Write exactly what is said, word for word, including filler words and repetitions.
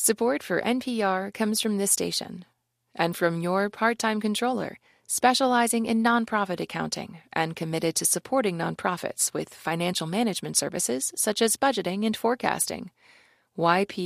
Support for N P R comes from this station and from your part-time controller, specializing in nonprofit accounting and committed to supporting nonprofits with financial management services such as budgeting and forecasting. Y P